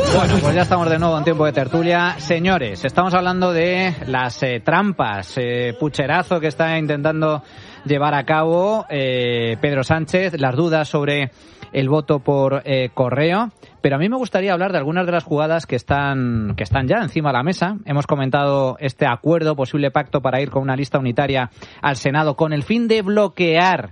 Bueno, pues ya estamos de nuevo en tiempo de tertulia. Señores, estamos hablando de las trampas, pucherazo que está intentando llevar a cabo Pedro Sánchez, las dudas sobre el voto por correo. Pero a mí me gustaría hablar de algunas de las jugadas que están ya encima de la mesa. Hemos comentado este acuerdo, posible pacto para ir con una lista unitaria al Senado con el fin de bloquear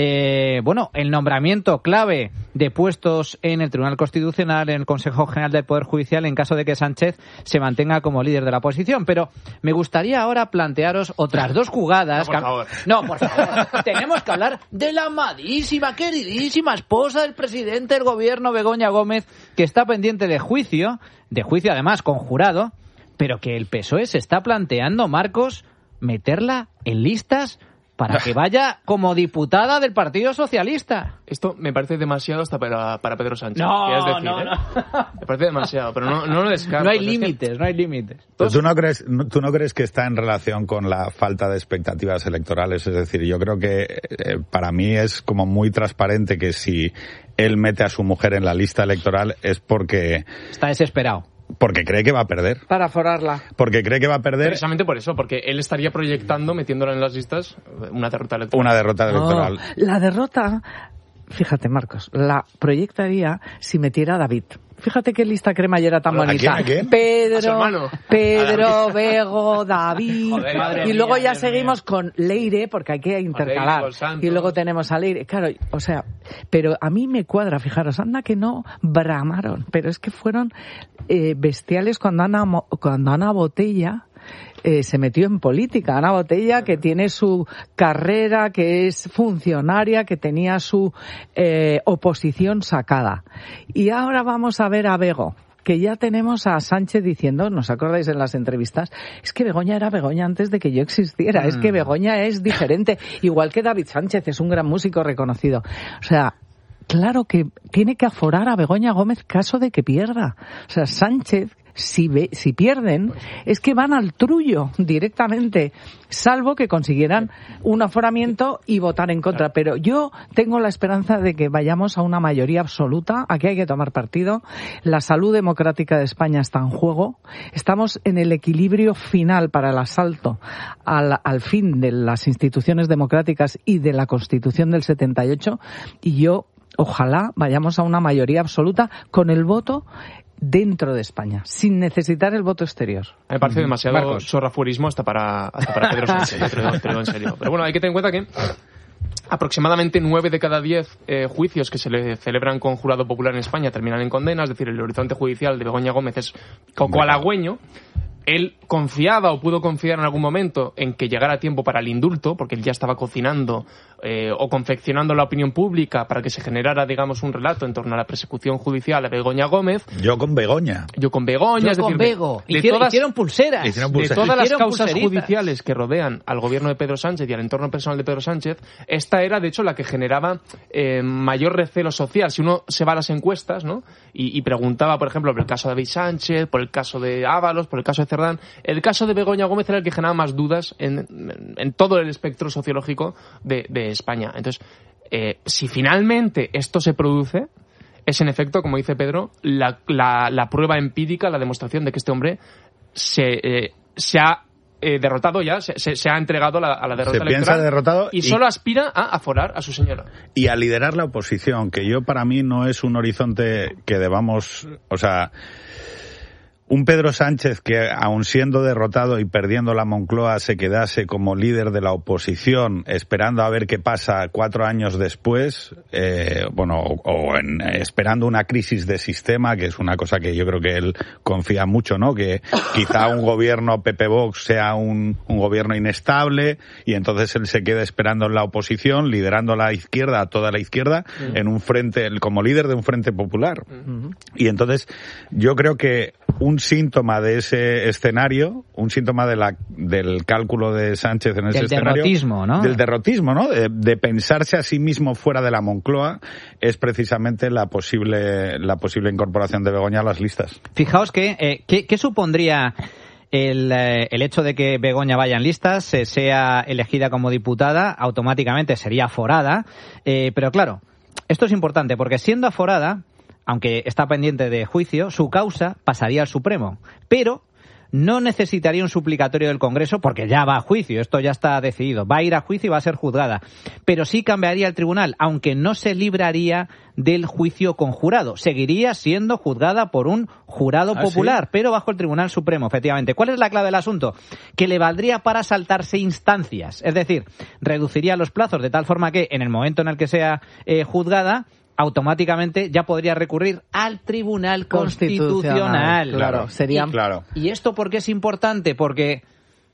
el nombramiento clave de puestos en el Tribunal Constitucional, en el Consejo General del Poder Judicial, en caso de que Sánchez se mantenga como líder de la oposición. Pero me gustaría ahora plantearos otras dos jugadas. No, por favor. Tenemos que hablar de la amadísima, queridísima esposa del presidente del gobierno, Begoña Gómez, que está pendiente de juicio además conjurado, pero que el PSOE se está planteando, Marcos, meterla en listas para que vaya como diputada del Partido Socialista. Esto me parece demasiado hasta para Pedro Sánchez. No. Me parece demasiado, pero no lo descarto. No hay límites. ¿Tú no crees que está en relación con la falta de expectativas electorales? Es decir, yo creo que para mí es como muy transparente que si él mete a su mujer en la lista electoral es porque... Está desesperado. Porque cree que va a perder. Para forarla. Porque cree que va a perder. Precisamente por eso, porque él estaría proyectando, metiéndola en las listas, una derrota electoral. Una derrota electoral. La derrota, fíjate, Marcos, la proyectaría si metiera a David. Fíjate qué lista cremallera tan bonita. ¿A quién? Pedro, Bego, David. Joder, y luego mía, ya seguimos con Leire, porque hay que intercalar. Y luego tenemos a Leire. Claro, o sea, pero a mí me cuadra, fijaros, anda que no bramaron, pero es que fueron bestiales cuando Ana Botella se metió en política. Ana Botella, que tiene su carrera, que es funcionaria, que tenía su oposición sacada. Y ahora vamos a ver a Bego, que ya tenemos a Sánchez diciendo, ¿nos acordáis en las entrevistas? Es que Begoña era Begoña antes de que yo existiera, es que Begoña es diferente, igual que David Sánchez, es un gran músico reconocido. O sea, claro que tiene que aforar a Begoña Gómez caso de que pierda. O sea, Sánchez, si pierden, es que van al trullo directamente, salvo que consiguieran un aforamiento y votar en contra. Pero yo tengo la esperanza de que vayamos a una mayoría absoluta. Aquí hay que tomar partido. La salud democrática de España está en juego. Estamos en el equilibrio final para el asalto al fin de las instituciones democráticas y de la Constitución del 78. Y yo, ojalá vayamos a una mayoría absoluta con el voto dentro de España, sin necesitar el voto exterior. Me parece demasiado chorrafuerismo hasta para Pedro Sánchez, te lo digo en serio. Pero bueno, hay que tener en cuenta que aproximadamente 9 de cada 10 juicios que se le celebran con jurado popular en España terminan en condena, es decir, el horizonte judicial de Begoña Gómez es poco halagüeño. Él confiaba o pudo confiar en algún momento en que llegara tiempo para el indulto, porque él ya estaba cocinando o confeccionando la opinión pública para que se generara, digamos, un relato en torno a la persecución judicial a Begoña Gómez. Yo con Begoña. Yo con Bego. Hicieron pulseras. De todas las causas judiciales que rodean al gobierno de Pedro Sánchez y al entorno personal de Pedro Sánchez, esta era, de hecho, la que generaba mayor recelo social. Si uno se va a las encuestas, ¿no? Y preguntaba, por ejemplo, por el caso de David Sánchez, por el caso de Ábalos, por el caso de Cerdán, el caso de Begoña Gómez era el que generaba más dudas en todo el espectro sociológico de España. Entonces, si finalmente esto se produce, es en efecto, como dice Pedro, la prueba empírica, la demostración de que este hombre se ha derrotado ya, se ha entregado a la derrota electoral. Se piensa derrotado y solo aspira a aforar a su señora. Y a liderar la oposición, que yo para mí no es un horizonte que debamos, o sea, un Pedro Sánchez que, aun siendo derrotado y perdiendo la Moncloa, se quedase como líder de la oposición, esperando a ver qué pasa 4 años después, esperando una crisis de sistema, que es una cosa que yo creo que él confía mucho, ¿no? Que quizá un gobierno PP-Vox sea un gobierno inestable, y entonces él se queda esperando en la oposición, liderando a la izquierda, a toda la izquierda, en un frente, como líder de un frente popular. Y entonces, yo creo que un síntoma de ese escenario, un síntoma del cálculo de Sánchez en ese escenario, del derrotismo, ¿no? De pensarse a sí mismo fuera de la Moncloa, es precisamente la posible incorporación de Begoña a las listas. Fijaos que ¿qué supondría el hecho de que Begoña vaya en listas, sea elegida como diputada? Automáticamente sería aforada, pero claro, esto es importante porque siendo aforada aunque está pendiente de juicio, su causa pasaría al Supremo, pero no necesitaría un suplicatorio del Congreso porque ya va a juicio, esto ya está decidido, va a ir a juicio y va a ser juzgada, pero sí cambiaría el tribunal, aunque no se libraría del juicio con jurado, seguiría siendo juzgada por un jurado popular, ¿sí? Pero bajo el Tribunal Supremo, efectivamente. ¿Cuál es la clave del asunto? Que le valdría para saltarse instancias, es decir, reduciría los plazos de tal forma que en el momento en el que sea juzgada, automáticamente ya podría recurrir al Tribunal Constitucional. Claro, sería... ¿Y esto por qué es importante? Porque,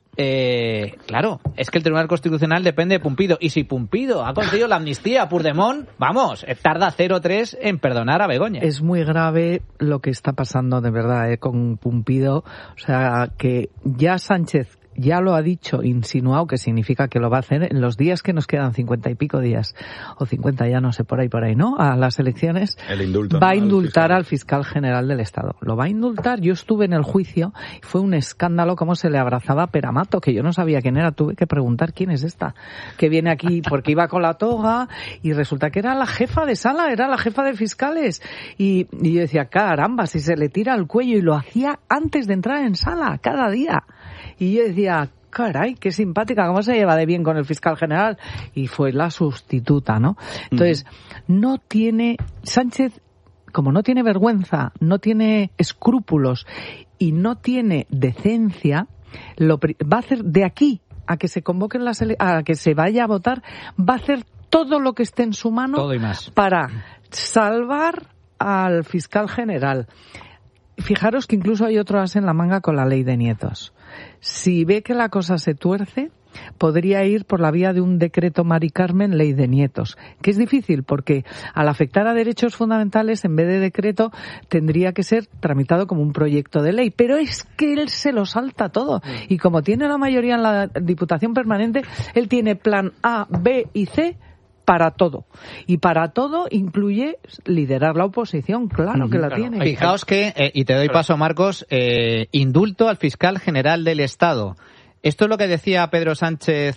claro, es que el Tribunal Constitucional depende de Pumpido. Y si Pumpido ha conseguido la amnistía a Puigdemont, vamos, tarda 0,3 en perdonar a Begoña. Es muy grave lo que está pasando, de verdad, con Pumpido. O sea, que ya Sánchez ya lo ha dicho, insinuado, que significa que lo va a hacer en los días que nos quedan, 50 y pico días, o 50 ya no sé, por ahí, ¿no? A las elecciones. El indulto, va a indultar al fiscal general del Estado. Lo va a indultar. Yo estuve en el juicio y fue un escándalo cómo se le abrazaba a Peramato, que yo no sabía quién era. Tuve que preguntar quién es esta, que viene aquí porque iba con la toga y resulta que era la jefa de sala, era la jefa de fiscales. Y yo decía, caramba, si se le tira al cuello, y lo hacía antes de entrar en sala, cada día. Y yo decía, caray, qué simpática, cómo se lleva de bien con el fiscal general. Y fue la sustituta, ¿no? Entonces, no tiene... Sánchez, como no tiene vergüenza, no tiene escrúpulos y no tiene decencia, va a hacer de aquí a que se convoquen a que se vaya a votar, va a hacer todo lo que esté en su mano todo y más para salvar al fiscal general. Fijaros que incluso hay otro as en la manga con la ley de nietos. Si ve que la cosa se tuerce, podría ir por la vía de un decreto Mari Carmen, ley de nietos, que es difícil porque al afectar a derechos fundamentales, en vez de decreto, tendría que ser tramitado como un proyecto de ley. Pero es que él se lo salta todo. Y como tiene la mayoría en la Diputación Permanente, él tiene plan A, B y C para todo. Y para todo incluye liderar la oposición, claro que la tiene. Fijaos que, y te doy paso, Marcos, indulto al fiscal general del Estado. Esto es lo que decía Pedro Sánchez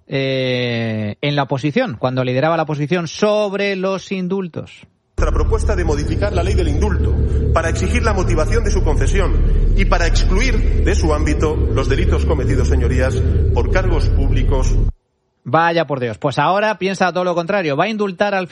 en la oposición, cuando lideraba la oposición, sobre los indultos. Nuestra propuesta de modificar la ley del indulto para exigir la motivación de su concesión y para excluir de su ámbito los delitos cometidos, señorías, por cargos públicos. Vaya por Dios. Pues ahora piensa todo lo contrario. Va a indultar al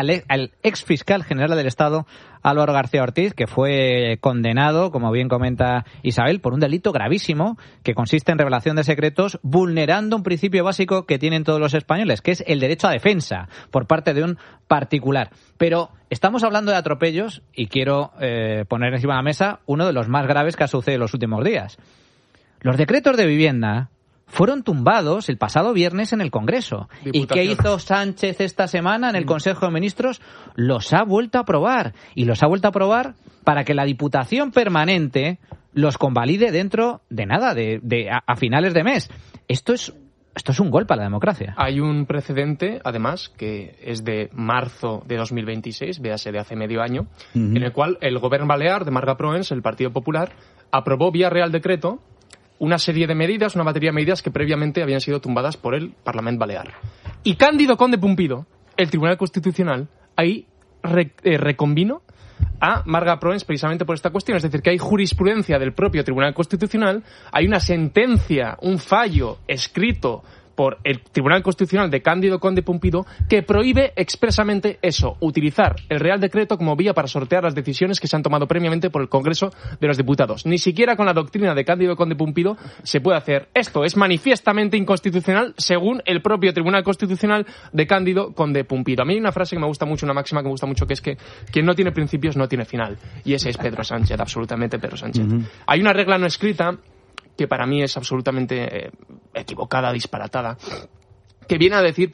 ex fiscal general del Estado, Álvaro García Ortiz, que fue condenado, como bien comenta Isabel, por un delito gravísimo que consiste en revelación de secretos, vulnerando un principio básico que tienen todos los españoles, que es el derecho a defensa por parte de un particular. Pero estamos hablando de atropellos y quiero poner encima de la mesa uno de los más graves que ha sucedido en los últimos días. Los decretos de vivienda fueron tumbados el pasado viernes en el Congreso. ¿Y qué hizo Sánchez esta semana en el Consejo de Ministros? Los ha vuelto a aprobar. Y los ha vuelto a aprobar para que la Diputación Permanente los convalide dentro de nada, a finales de mes. Esto es un golpe a la democracia. Hay un precedente, además, que es de marzo de 2026, véase de hace medio año, en el cual el Govern Balear de Marga Proens, el Partido Popular, aprobó vía Real Decreto una serie de medidas, una batería de medidas que previamente habían sido tumbadas por el Parlament Balear. Y Cándido Conde Pumpido, el Tribunal Constitucional, ahí reconvino a Marga Proens precisamente por esta cuestión. Es decir, que hay jurisprudencia del propio Tribunal Constitucional, hay una sentencia, un fallo escrito por el Tribunal Constitucional de Cándido Conde Pumpido que prohíbe expresamente eso, utilizar el Real Decreto como vía para sortear las decisiones que se han tomado previamente por el Congreso de los Diputados. Ni siquiera con la doctrina de Cándido Conde Pumpido se puede hacer esto. Es manifiestamente inconstitucional según el propio Tribunal Constitucional de Cándido Conde Pumpido. A mí hay una frase que me gusta mucho, una máxima que me gusta mucho, que es que quien no tiene principios no tiene final. Y ese es Pedro Sánchez, absolutamente Pedro Sánchez. Hay una regla no escrita que para mí es absolutamente equivocada, disparatada, que viene a decir,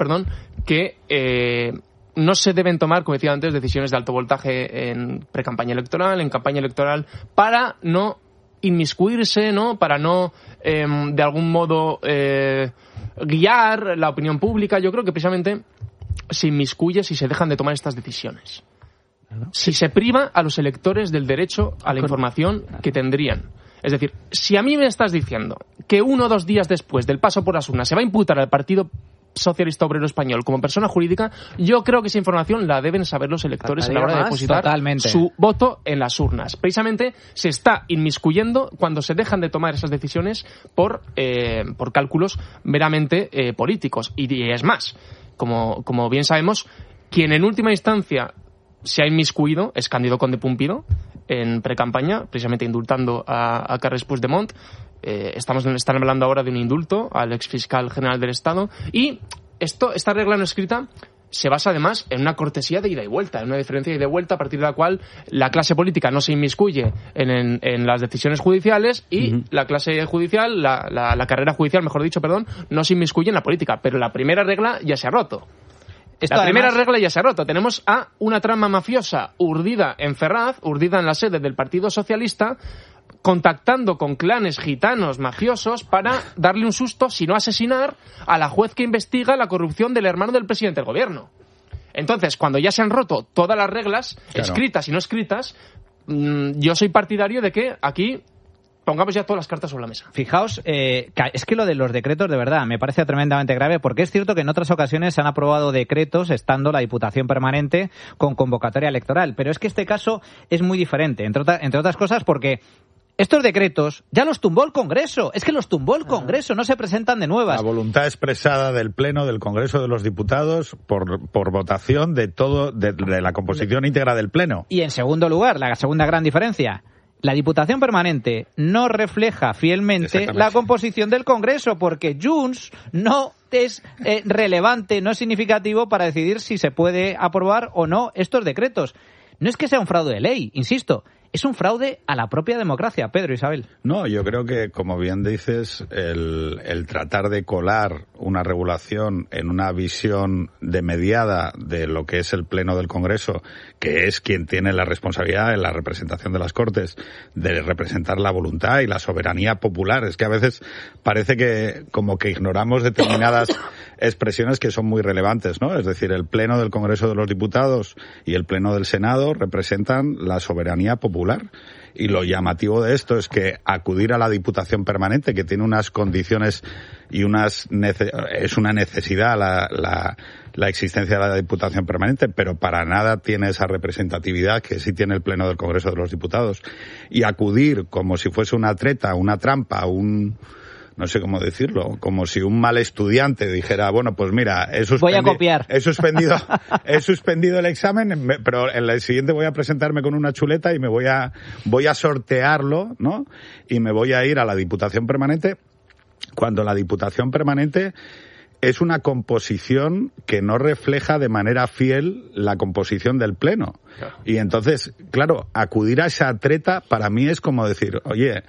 que no se deben tomar, como decía antes, decisiones de alto voltaje en precampaña electoral, en campaña electoral, para no inmiscuirse, ¿no? Para no, de algún modo, guiar la opinión pública. Yo creo que precisamente se inmiscuye si se dejan de tomar estas decisiones. Si se priva a los electores del derecho a la información que tendrían. Es decir, si a mí me estás diciendo que 1 o 2 días después del paso por las urnas se va a imputar al Partido socialista obrero español como persona jurídica, yo creo que esa información la deben saber los electores a la hora de depositar su voto en las urnas. Precisamente se está inmiscuyendo cuando se dejan de tomar esas decisiones por cálculos meramente políticos. Y es más, como bien sabemos, quien en última instancia se ha inmiscuido es Cándido Conde Pumpido en precampaña, precisamente indultando a Carles Puigdemont. Están hablando ahora de un indulto al exfiscal general del Estado, y esta regla no escrita se basa además en una cortesía de ida y vuelta, en una diferencia de ida y vuelta a partir de la cual la clase política no se inmiscuye en las decisiones judiciales y la clase judicial, la carrera judicial, mejor dicho, no se inmiscuye en la política. Pero la primera regla ya se ha roto. Primera regla ya se ha roto. Tenemos a una trama mafiosa urdida en Ferraz, urdida en la sede del Partido Socialista, contactando con clanes gitanos mafiosos para darle un susto, si no asesinar, a la juez que investiga la corrupción del hermano del presidente del gobierno. Entonces, cuando ya se han roto todas las reglas, escritas y no escritas, yo soy partidario de que aquí pongamos ya todas las cartas sobre la mesa. Fijaos, es que lo de los decretos, de verdad, me parece tremendamente grave, porque es cierto que en otras ocasiones se han aprobado decretos estando la Diputación Permanente con convocatoria electoral, pero es que este caso es muy diferente, entre otras cosas porque estos decretos ya los tumbó el Congreso. Es que los tumbó el Congreso, no se presentan de nuevas. La voluntad expresada del Pleno del Congreso de los Diputados por votación de la composición íntegra del Pleno. Y en segundo lugar, la segunda gran diferencia, la Diputación Permanente no refleja fielmente la composición del Congreso, porque Junts no es relevante, no es significativo para decidir si se puede aprobar o no estos decretos. No es que sea un fraude de ley, insisto, es un fraude a la propia democracia. Pedro, Isabel. No, yo creo que, como bien dices, el tratar de colar una regulación en una visión demediada de lo que es el Pleno del Congreso, que es quien tiene la responsabilidad en la representación de las Cortes, de representar la voluntad y la soberanía popular. Es que a veces parece que como que ignoramos determinadas expresiones que son muy relevantes, ¿no? Es decir, el Pleno del Congreso de los Diputados y el Pleno del Senado representan la soberanía popular. Y lo llamativo de esto es que acudir a la Diputación Permanente, que tiene unas condiciones y es una necesidad la existencia de la Diputación Permanente, pero para nada tiene esa representatividad que sí tiene el Pleno del Congreso de los Diputados. Y acudir como si fuese una treta, una trampa, no sé cómo decirlo, como si un mal estudiante dijera, bueno, pues mira, voy a copiar. He suspendido el examen, pero en el siguiente voy a presentarme con una chuleta y voy a sortearlo, ¿no? Y me voy a ir a la Diputación Permanente, cuando la Diputación Permanente es una composición que no refleja de manera fiel la composición del Pleno. Claro. Y entonces, claro, acudir a esa treta para mí es como decir, oye,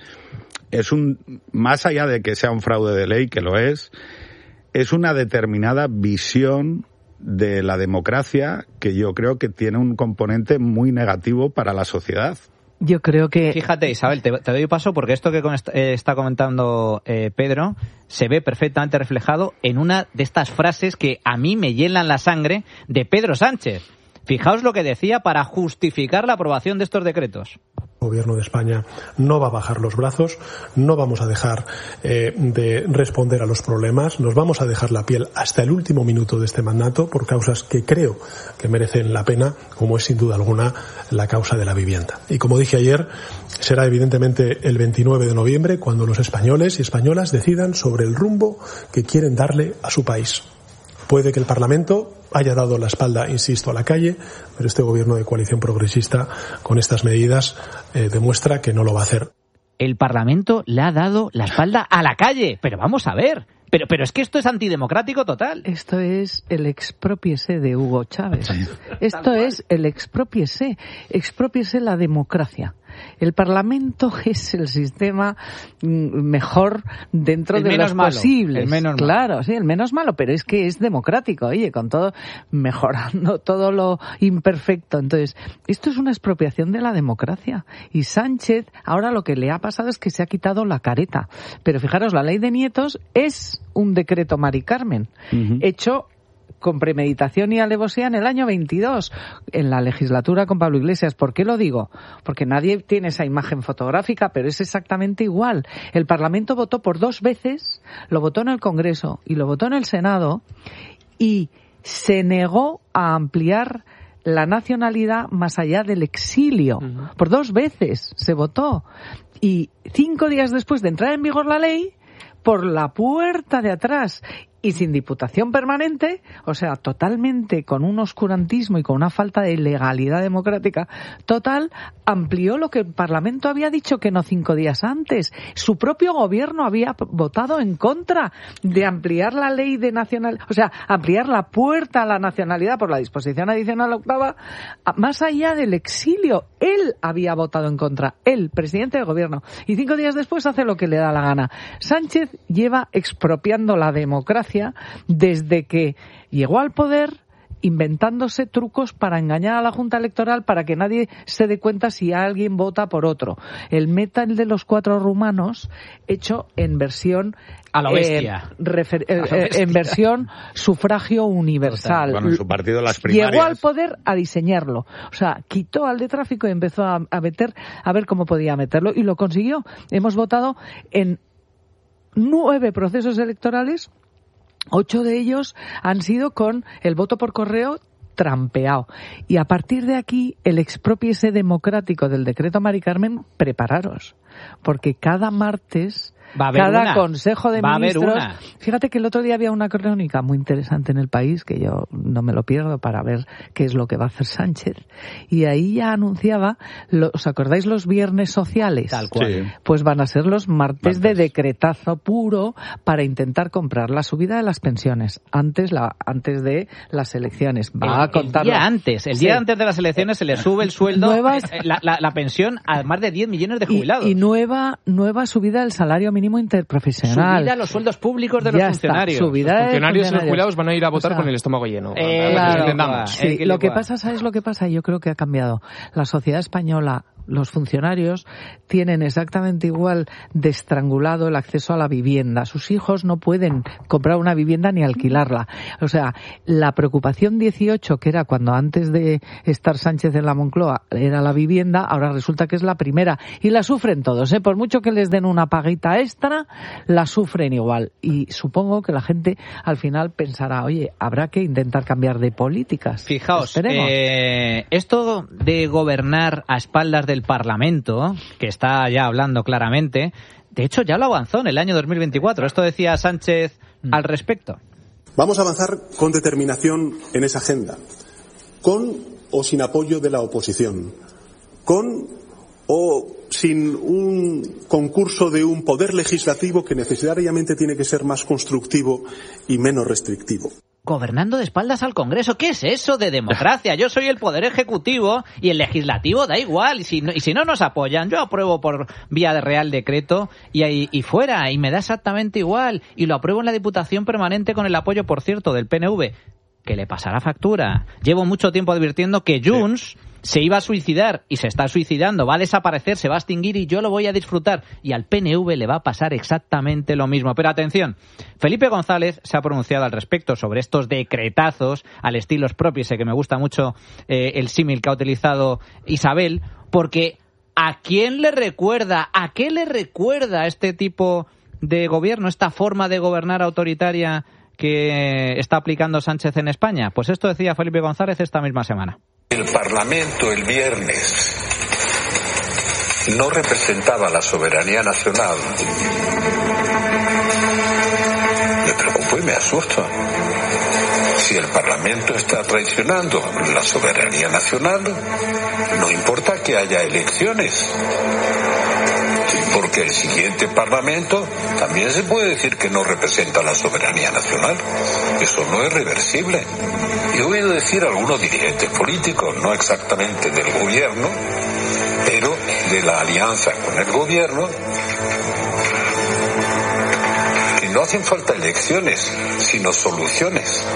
más allá de que sea un fraude de ley, que lo es una determinada visión de la democracia que yo creo que tiene un componente muy negativo para la sociedad. Yo creo que... Fíjate, Isabel, te doy paso porque esto que está comentando Pedro se ve perfectamente reflejado en una de estas frases que a mí me hielan la sangre de Pedro Sánchez. Fijaos lo que decía para justificar la aprobación de estos decretos. El Gobierno de España no va a bajar los brazos, no vamos a dejar de responder a los problemas, nos vamos a dejar la piel hasta el último minuto de este mandato por causas que creo que merecen la pena, como es sin duda alguna la causa de la vivienda. Y como dije ayer, será evidentemente el 29 de noviembre cuando los españoles y españolas decidan sobre el rumbo que quieren darle a su país. Puede que el Parlamento haya dado la espalda, insisto, a la calle, pero este gobierno de coalición progresista, con estas medidas, demuestra que no lo va a hacer. El Parlamento le ha dado la espalda a la calle. Pero vamos a ver. Pero es que esto es antidemocrático total. Esto es el expropiese de Hugo Chávez. Esto es el expropiese la democracia. El Parlamento es el sistema mejor dentro de los posibles. El menos malo. Claro, sí, el menos malo, pero es que es democrático, oye, con todo, mejorando todo lo imperfecto. Entonces, esto es una expropiación de la democracia. Y Sánchez, ahora lo que le ha pasado es que se ha quitado la careta. Pero fijaros, la ley de nietos es un decreto Mari Carmen, hecho con premeditación y alevosía en el año 22, en la legislatura con Pablo Iglesias. ¿Por qué lo digo? Porque nadie tiene esa imagen fotográfica, pero es exactamente igual. El Parlamento votó por 2 veces, lo votó en el Congreso y lo votó en el Senado, y se negó a ampliar la nacionalidad más allá del exilio. Por 2 veces se votó. Y 5 días después de entrar en vigor la ley, por la puerta de atrás y sin diputación permanente, o sea, totalmente con un oscurantismo y con una falta de legalidad democrática total, amplió lo que el Parlamento había dicho que no 5 días antes. Su propio gobierno había votado en contra de ampliar la ley de nacional, o sea, ampliar la puerta a la nacionalidad por la disposición adicional 8ª, más allá del exilio. Él había votado en contra, el presidente del gobierno. Y 5 días después hace lo que le da la gana. Sánchez lleva expropiando la democracia desde que llegó al poder, inventándose trucos para engañar a la Junta Electoral para que nadie se dé cuenta si alguien vota por otro. El metal de los 4 rumanos hecho en versión a lo bestia. En versión sufragio universal. Bueno, en su partido las primarias. Llegó al poder a diseñarlo. O sea, quitó al de tráfico y empezó a ver cómo podía meterlo, y lo consiguió. Hemos votado en 9 procesos electorales. 8 de ellos han sido con el voto por correo trampeado. Y a partir de aquí, el expropiese democrático del decreto Mari Carmen, prepararos. Porque cada martes, cada Consejo de Ministros... Fíjate que el otro día había una crónica muy interesante en El País, que yo no me lo pierdo para ver qué es lo que va a hacer Sánchez. Y ahí ya anunciaba, ¿os acordáis los viernes sociales? Tal cual. Sí. Pues van a ser los martes de decretazo puro para intentar comprar la subida de las pensiones antes de las elecciones. Va a contarlo. El día antes de las elecciones se le sube el sueldo, la pensión a más de 10 millones de jubilados. Y nueva subida del salario mínimo interprofesional. Subida a los sueldos públicos de los funcionarios. Los funcionarios y los jubilados van a ir a votar con el estómago lleno. Claro, lo que pasa, ¿sabes lo que pasa? Yo creo que ha cambiado. La sociedad española, los funcionarios tienen exactamente igual de estrangulado el acceso a la vivienda. Sus hijos no pueden comprar una vivienda ni alquilarla. O sea, la preocupación 18, que era cuando antes de estar Sánchez en la Moncloa era la vivienda, ahora resulta que es la primera. Y la sufren todos, ¿eh? Por mucho que les den una paguita extra, la sufren igual. Y supongo que la gente al final pensará, oye, habrá que intentar cambiar de políticas. Fijaos, esto de gobernar a espaldas del Parlamento, que está ya hablando claramente, de hecho ya lo avanzó en el año 2024. Esto decía Sánchez al respecto. Vamos a avanzar con determinación en esa agenda, con o sin apoyo de la oposición, con o sin un concurso de un poder legislativo que necesariamente tiene que ser más constructivo y menos restrictivo. Gobernando de espaldas al Congreso. ¿Qué es eso de democracia? Yo soy el poder ejecutivo y el legislativo da igual. Y si no nos apoyan, yo apruebo por vía de real decreto y fuera. Y me da exactamente igual. Y lo apruebo en la Diputación Permanente con el apoyo, por cierto, del PNV. Que le pasará factura. Llevo mucho tiempo advirtiendo que Junts se iba a suicidar y se está suicidando, va a desaparecer, se va a extinguir y yo lo voy a disfrutar. Y al PNV le va a pasar exactamente lo mismo. Pero atención, Felipe González se ha pronunciado al respecto sobre estos decretazos al estilo Expropiese, que me gusta mucho el símil que ha utilizado Isabel, porque ¿a quién le recuerda, a qué le recuerda este tipo de gobierno, esta forma de gobernar autoritaria que está aplicando Sánchez en España? Pues esto decía Felipe González esta misma semana. El Parlamento el viernes no representaba la soberanía nacional. Me preocupo y me asusto. Si el Parlamento está traicionando la soberanía nacional, no importa que haya elecciones. Porque el siguiente Parlamento también se puede decir que no representa la soberanía nacional. Eso no es reversible. He oído decir a algunos dirigentes políticos, no exactamente del gobierno, pero de la alianza con el gobierno, que no hacen falta elecciones, sino soluciones.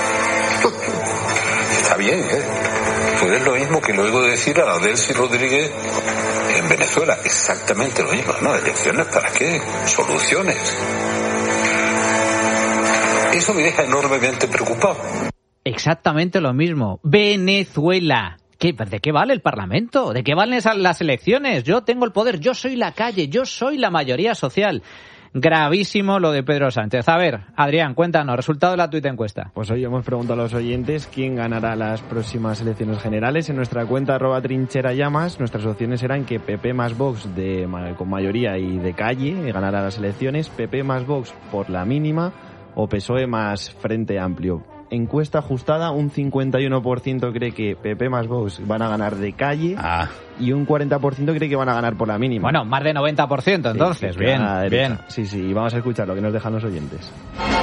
Está bien, ¿eh? Pues es lo mismo que lo oigo decir a Delcy Rodríguez en Venezuela, exactamente lo mismo, ¿no? ¿Elecciones para qué? Soluciones. Eso me deja enormemente preocupado. exactamente lo mismo. Venezuela. ¿De qué vale el Parlamento? ¿De qué valen las elecciones? Yo tengo el poder, yo soy la calle, yo soy la mayoría social. Gravísimo lo de Pedro Sánchez. A ver, Adrián, cuéntanos, resultado de la tuita encuesta. Pues hoy hemos preguntado a los oyentes quién ganará las próximas elecciones generales. En nuestra cuenta @trincherallamas, nuestras opciones eran que PP más Vox con mayoría y de calle ganará las elecciones, PP más Vox por la mínima o PSOE más Frente Amplio. Encuesta ajustada, un 51% cree que PP más Vox van a ganar de calle y un 40% cree que van a ganar por la mínima. Bueno, más de 90% entonces. Sí, bien, bien. Sí, y vamos a escuchar lo que nos dejan los oyentes.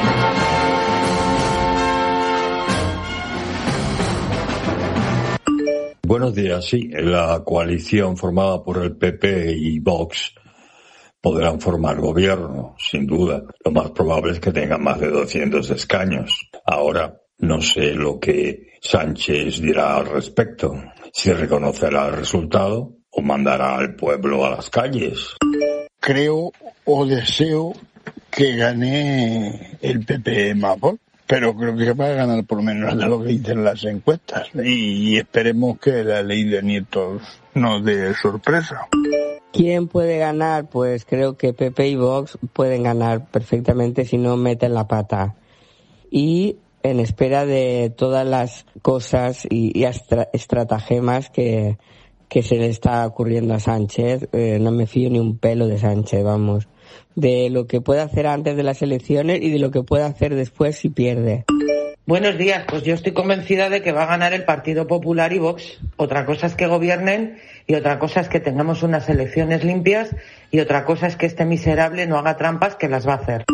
Buenos días, sí. La coalición formada por el PP y Vox podrán formar gobierno, sin duda. Lo más probable es que tengan más de 200 escaños. Ahora, no sé lo que Sánchez dirá al respecto. Si reconocerá el resultado o mandará al pueblo a las calles. Creo o deseo que gane el PP más Vox, pero creo que va a ganar por menos de lo que dicen las encuestas. Y esperemos que la ley de nietos nos dé sorpresa. ¿Quién puede ganar? Pues creo que PP y Vox pueden ganar perfectamente si no meten la pata. Y en espera de todas las cosas y estratagemas que se le está ocurriendo a Sánchez, no me fío ni un pelo de Sánchez, vamos. De lo que puede hacer antes de las elecciones y de lo que puede hacer después si pierde. Buenos días, pues yo estoy convencida de que va a ganar el Partido Popular y Vox. Otra cosa es que gobiernen y otra cosa es que tengamos unas elecciones limpias y otra cosa es que este miserable no haga trampas que las va a hacer.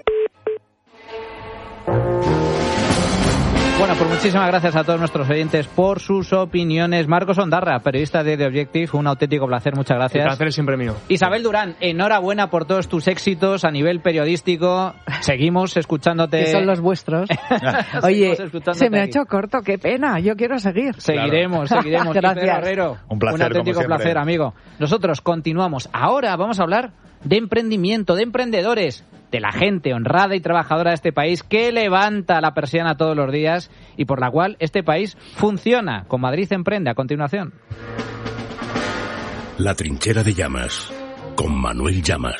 Bueno, pues muchísimas gracias a todos nuestros oyentes por sus opiniones. Marcos Ondarra, periodista de The Objective, un auténtico placer, muchas gracias. El placer es siempre mío. Isabel Durán, enhorabuena por todos tus éxitos a nivel periodístico. Seguimos escuchándote. Que son los vuestros. Oye, se me ha hecho corto, qué pena, yo quiero seguir. Seguiremos. Gracias. Herrero, un placer, un auténtico placer, amigo. Nosotros continuamos. Ahora vamos a hablar de emprendimiento, de emprendedores, de la gente honrada y trabajadora de este país que levanta la persiana todos los días y por la cual este país funciona. Con Madrid Emprende, a continuación. La Trinchera de Llamas, con Manuel Llamas.